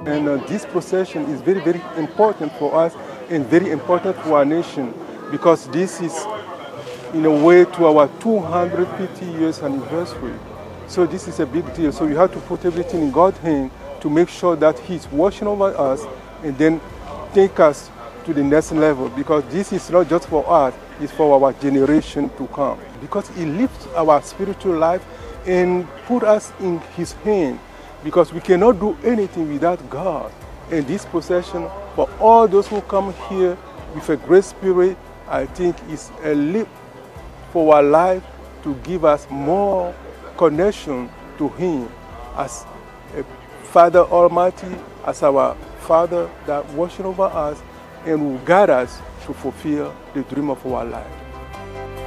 And this procession is very, very important for us and very important for our nation because this is in a way to our 250 years anniversary. So this is a big deal. So you have to put everything in God's hand to make sure that He's watching over us and then take us to the next level, because this is not just for us, it's for our generation to come. Because He lifts our spiritual life and put us in His hand, because we cannot do anything without God. And this procession, for all those who come here with a great spirit, I think is a leap for our life to give us more connection to Him as a Father Almighty, as our Father that watching over us and will guide us to fulfill the dream of our life.